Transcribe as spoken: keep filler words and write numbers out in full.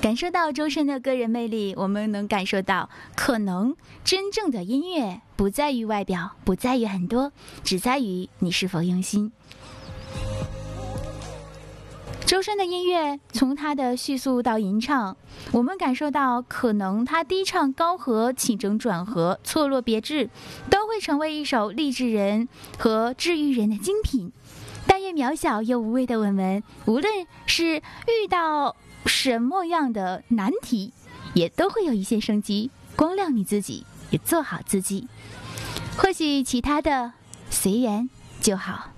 感受到周深的个人魅力，我们能感受到，可能真正的音乐不在于外表，不在于很多，只在于你是否用心。周深的音乐，从他的叙述到吟唱，我们感受到，可能他低唱高和、起承转合、错落别致，都会成为一首励志人和治愈人的精品。但愿渺小又无畏的我们，无论是遇到什么样的难题，也都会有一线生机，光亮你自己，也做好自己。或许其他的随缘就好。